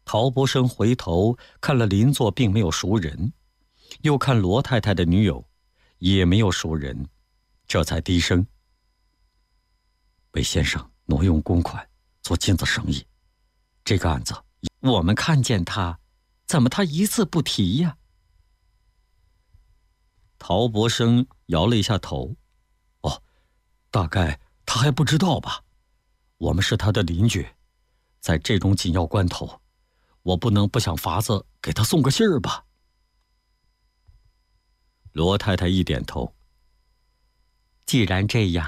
陶伯生回头看了邻座并没有熟人，又看罗太太的女友，也没有熟人，这才低声：“魏先生挪用公款做金子生意，这个案子我们看见他，怎么他一字不提呀？”陶伯生摇了一下头：“哦，大概他还不知道吧。我们是他的邻居，在这种紧要关头，我不能不想法子给他送个信儿吧。”罗太太一点头：“既然这样，